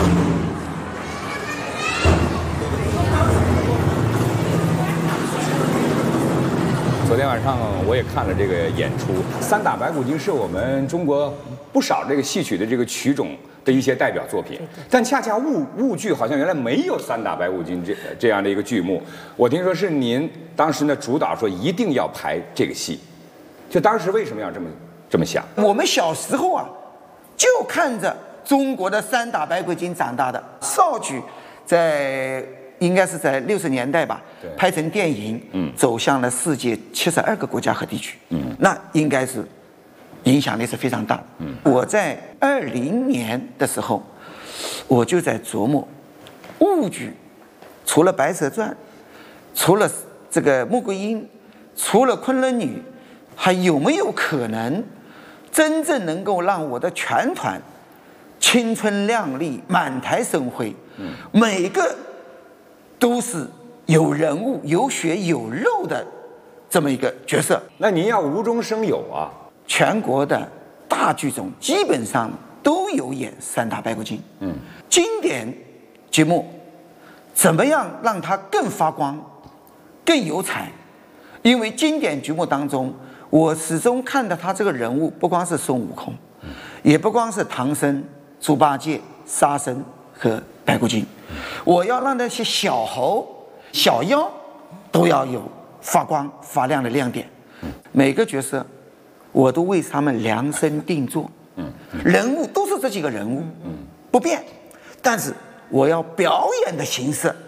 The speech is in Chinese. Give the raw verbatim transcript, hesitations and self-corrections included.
昨天晚上我也看了这个演出，《三打白骨精》是我们中国不少这个戏曲的这个曲种的一些代表作品，但恰恰豫豫剧好像原来没有《三打白骨精》这这样的一个剧目。我听说是您当时呢主导说一定要排这个戏，就当时为什么要这么这么想？ 我们小时候啊，就看着中国的《三打白骨精》长大的。绍剧在应该是在六十年代吧，拍成电影，嗯，走向了世界七十二个国家和地区，嗯，那应该是影响力是非常大的。嗯，我在二零年的时候，我就在琢磨，豫剧除了《白蛇传》，除了这个《穆桂英》，除了《昆仑女》，还有没有可能真正能够让我的全团青春靓丽、满台生辉？嗯，每个都是有人物、有血有肉的这么一个角色。 那您要无中生有啊！ 全国的大剧种基本上都有演《三打白骨精》。嗯，经典节目怎么样让它更发光、更有彩？因为经典剧目当中，我始终看到他这个人物，不光是孙悟空，也不光是唐僧、猪八戒、沙僧和白骨精，我要让那些小猴、小妖都要有发光发亮的亮点。每个角色我都为他们量身定做，人物都是这几个人物，不变，但是我要表演的形式